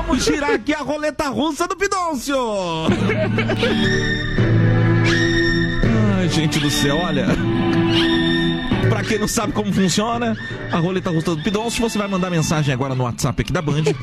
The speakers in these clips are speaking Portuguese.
Vamos girar aqui a roleta russa do Pidoncio. Ai, gente do céu, olha. Pra quem não sabe como funciona a roleta russa do Pidoncio, você vai mandar mensagem agora no WhatsApp aqui da Band,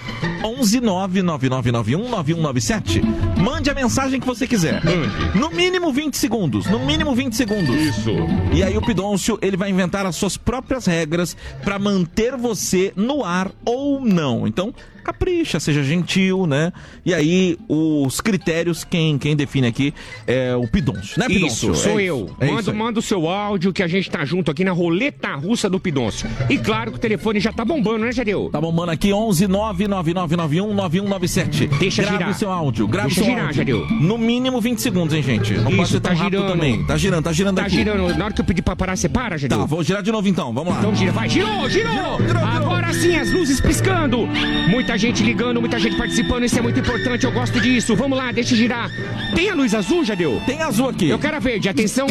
11999919197. Mande a mensagem que você quiser. No mínimo 20 segundos. No mínimo 20 segundos. Isso. E aí o Pidoncio, ele vai inventar as suas próprias regras pra manter você no ar ou não. Então, capricha, seja gentil, né? E aí, os critérios, quem define aqui é o Pidoncio, né, Pidoncio? Isso, sou eu. Manda o seu áudio que a gente tá junto aqui na roleta russa do Pidoncio. E claro que o telefone já tá bombando, né, Jadeu? Tá bombando aqui, 11999919197. Deixa grave girar. O seu áudio, grave Deixa o seu girar, áudio. Jadeu. No mínimo 20 segundos, hein, gente? Não pode ser tão rápido também. Tá girando aqui. Tá girando. Na hora que eu pedir pra parar, você para, Jadeu? Tá, vou girar de novo então, vamos lá. Então gira, vai, girou! Agora sim, as luzes piscando. Muita gente ligando, muita gente participando, isso é muito importante, eu gosto disso. Vamos lá, deixa girar. Tem a luz azul, Jadeu? Tem azul aqui. Eu quero a verde, atenção,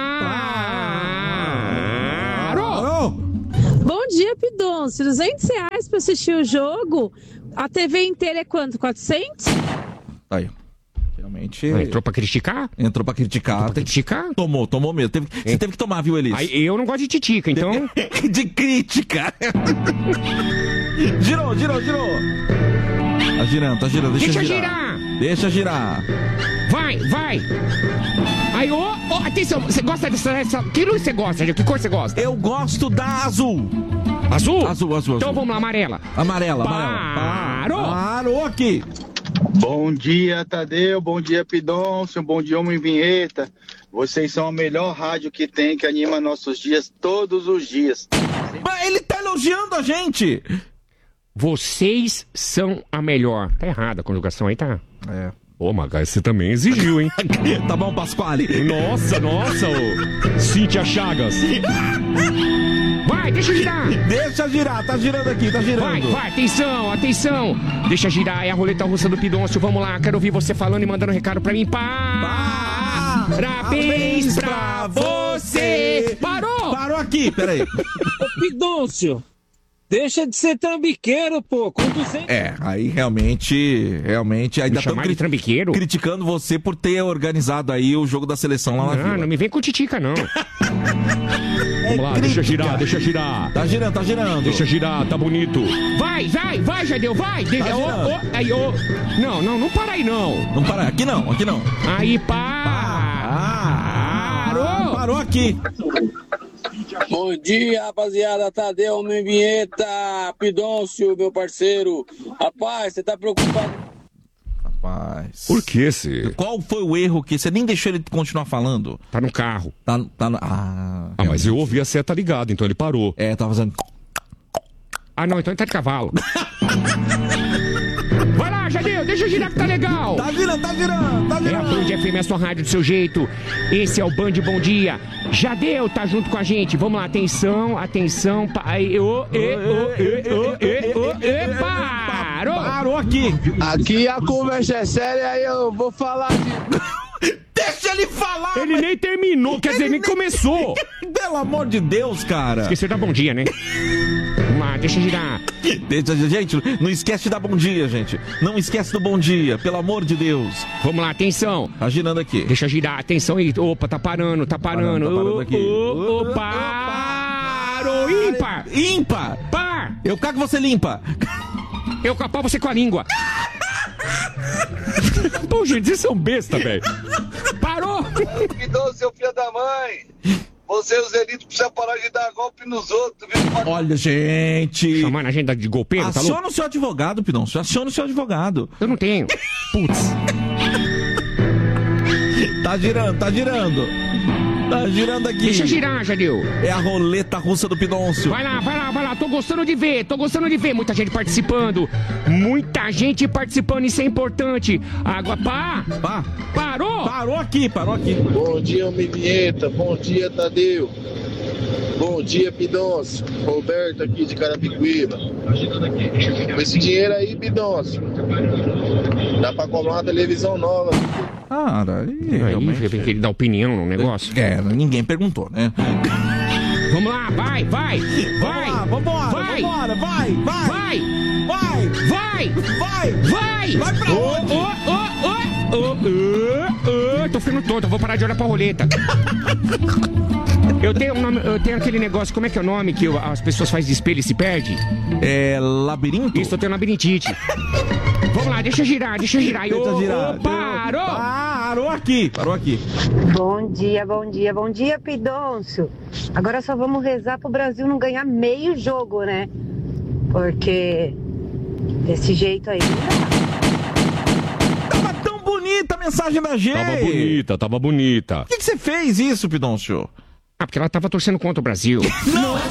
parou! Bom dia, Pidoncio. R$200 pra assistir o jogo. A TV inteira é quanto? 400? Aí. Realmente. Entrou pra criticar? Entrou pra criticar. Tomou mesmo. Você teve que tomar, viu, Elis? Aí, eu não gosto de titica, então. De crítica. Girou. Tá girando. Deixa girar. Vai. Aí, atenção, você gosta dessa... Que luz você gosta, Jadeu? Que cor você gosta? Eu gosto da azul. Azul? Azul. Então vamos lá, amarela. Parou aqui. Bom dia, Tadeu. Bom dia, Pidoncio. Bom dia, Homem Vinheta. Vocês são a melhor rádio que tem, que anima nossos dias todos os dias. Mas ele tá elogiando a gente. Vocês são a melhor. Tá errada a conjugação aí, tá? É. Ô, Magai, você também exigiu, hein? Tá bom, Pasquale? Nossa, ô. Cíntia Chagas. Vai, deixa girar. Deixa girar, tá girando aqui, tá girando. Vai, atenção. Deixa girar, é a roleta russa do Pidoncio. Vamos lá, quero ouvir você falando e mandando um recado pra mim. Parabéns pra você. Parou aqui, peraí. Ô, Pidoncio, deixa de ser trambiqueiro, pô, com 200... Aí realmente, ainda estão criticando você por ter organizado aí o jogo da seleção lá na Vila. Não me vem com titica, não. Vamos lá, deixa girar. Tá girando. Deixa girar, tá bonito. Vai, Jadeu, vai. Não para aí, não. Não para, aqui não. Aí, parou aqui. Bom dia, rapaziada. Tadeu, Homem Vinheta, Pidoncio, meu parceiro. Rapaz, você tá preocupado? Rapaz. Por que esse? Qual foi o erro que você nem deixou ele continuar falando? Tá no carro. Mas eu ouvi a seta ligada, então ele parou. Tava fazendo... Não, então ele tá de cavalo. Vai lá, Jadeu, deixa girar que tá legal. Tá girando. É a Band FM, a sua rádio do seu jeito. Esse é o Band Bom Dia. Jadeu tá junto com a gente. Vamos lá, atenção. Parou aqui. Aqui a conversa é séria, aí eu vou falar de... Deixa ele falar. Ele nem terminou, quer dizer, nem começou. Pelo amor de Deus, cara. Esqueceu de dar bom dia, né? Vamos lá, deixa girar. Gente, não esquece de dar bom dia, gente. Não esquece do bom dia, pelo amor de Deus. Vamos lá, atenção. Tá girando aqui. Deixa girar, atenção aí. Opa, tá parando. Parando aqui. Parou. Ímpar. Par. Eu cago, você limpa. Eu com a pau, você com a língua. Pô, gente, vocês são besta, velho. Parou. Pidoncio, seu filho da mãe. Você e os elites precisam parar de dar golpe nos outros, viu? Olha, gente. Chamando a gente de golpeiro, tá louco? Aciona o seu advogado, Pidoncio. Aciona o seu advogado. Eu não tenho. Putz. Tá girando. Tá girando aqui. Deixa girar, Jadeu. É a roleta russa do Pidoncio. Vai lá. Tô gostando de ver. Muita gente participando. Isso é importante. Água, parou. Parou aqui. Bom dia, Homem Vinheta. Bom dia, Tadeu. Bom dia, Pidoncio. Roberto aqui de Carapicuíba. Com esse dinheiro aí, Pidoncio, dá pra comprar uma televisão nova. Cara, realmente tem que dar opinião no negócio. Ninguém perguntou, né? Vamos lá, vai. Vambora, vai. Vai! Vai pra onde? Tô ficando tonto, eu vou parar de olhar pra roleta. Eu tenho aquele negócio, como é que é o nome que as pessoas fazem de espelho e se perde? É labirinto? Isso, eu tenho labirintite. Vamos lá, deixa girar. Deixa girar. Parou! Parou aqui. Bom dia, Pidoncio. Agora só vamos rezar pro Brasil não ganhar meio jogo, né? Porque desse jeito aí Tava tão bonita a mensagem da G. Tava bonita. Por que você fez isso, Pidoncio? Ah, porque ela tava torcendo contra o Brasil. Não!